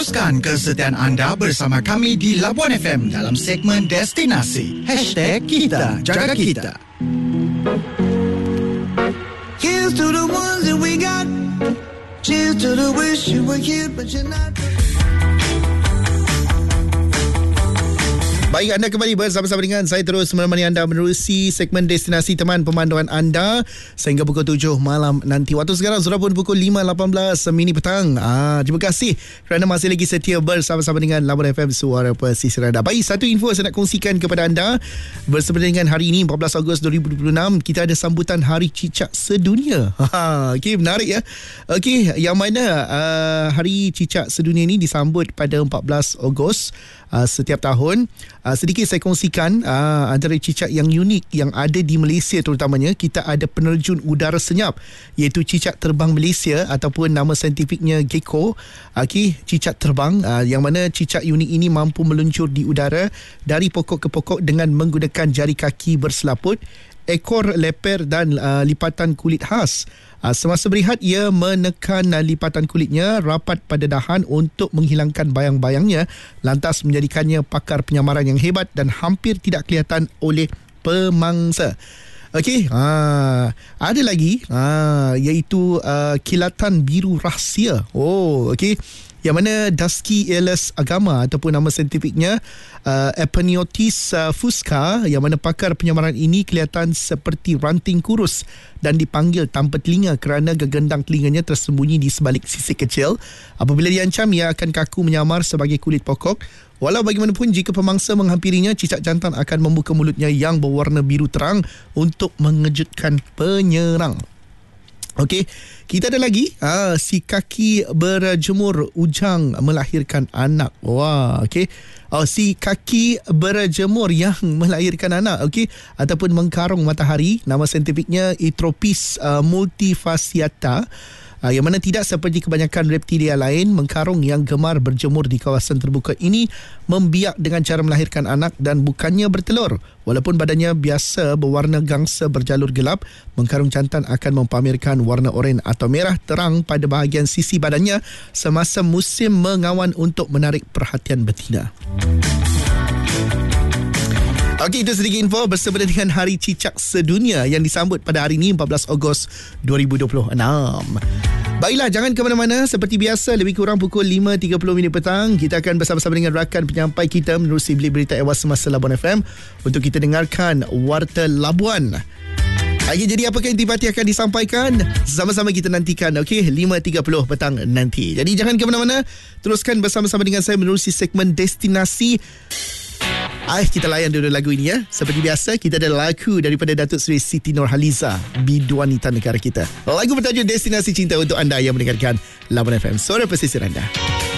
Teruskan kesetiaan anda bersama kami di Labuan FM dalam segmen Destinasi #Kita Jaga Kita. Here's to the ones that we got. Cheers to the wish you were here but you're not. Baik, anda kembali bersama-sama dengan saya, terus menemani anda menerusi segmen Destinasi Teman Pemanduan anda sehingga pukul 7 malam nanti. Waktu sekarang sudah pun pukul 5.18 mini petang. Terima kasih kerana masih lagi setia bersama-sama dengan Labuan FM, Suara Pesisir Anda. Baik, satu info saya nak kongsikan kepada anda. Bersama dengan hari ini 14 Ogos 2026, kita ada sambutan Hari Cicak Sedunia. Okey, menarik ya. Okey, yang mana Hari Cicak Sedunia ini disambut pada 14 Ogos setiap tahun. Sedikit saya kongsikan antara cicak yang unik yang ada di Malaysia terutamanya. Kita ada penerjun udara senyap, iaitu cicak terbang Malaysia ataupun nama saintifiknya gecko. Cicak terbang yang mana cicak unik ini mampu meluncur di udara dari pokok ke pokok dengan menggunakan jari kaki berselaput, ekor leper dan lipatan kulit khas. Semasa berehat, ia menekan lipatan kulitnya rapat pada dahan untuk menghilangkan bayang-bayangnya, lantas menjadikannya pakar penyamaran yang hebat dan hampir tidak kelihatan oleh pemangsa. Okey, ada lagi iaitu kilatan biru rahsia. Okey, yang mana Dusky Aeolus agama ataupun nama saintifiknya Epeniotis fusca, yang mana pakar penyamaran ini kelihatan seperti ranting kurus dan dipanggil tanpa telinga kerana gegendang telinganya tersembunyi di sebalik sisik kecil. Apabila diancam, ia akan kaku menyamar sebagai kulit pokok. Walau bagaimanapun, jika pemangsa menghampirinya, cicak jantan akan membuka mulutnya yang berwarna biru terang untuk mengejutkan penyerang. Okey, kita ada lagi si kaki berjemur ujang melahirkan anak. Wah, okey. Si kaki berjemur yang melahirkan anak, okey, ataupun mengkarung matahari, nama saintifiknya Eutropis multifasciata. Yang mana tidak seperti kebanyakan reptilia lain, mengkarung yang gemar berjemur di kawasan terbuka ini membiak dengan cara melahirkan anak dan bukannya bertelur. Walaupun badannya biasa berwarna gangsa berjalur gelap, mengkarung jantan akan mempamerkan warna oranye atau merah terang pada bahagian sisi badannya semasa musim mengawan untuk menarik perhatian betina. Okey, itu sedikit info bersama dengan Hari Cicak Sedunia yang disambut pada hari ini 14 Ogos 2026. Baiklah, jangan ke mana-mana. Seperti biasa, lebih kurang pukul 5.30 petang, kita akan bersama-sama dengan rakan penyampai kita menerusi berita ewas semasa Labuan FM untuk kita dengarkan Warta Labuan. Jadi apakah intipati akan disampaikan? Sama-sama kita nantikan, okey, 5.30 petang nanti. Jadi jangan ke mana-mana, teruskan bersama-sama dengan saya menerusi segmen Destinasi. Kita layan dulu lagu ini ya. Seperti biasa, kita ada lagu daripada Datuk Seri Siti Nurhaliza, biduanita negara kita. Lagu bertajuk Destinasi Cinta untuk anda yang mendengarkan Labuan FM, Suara Pesisir Anda.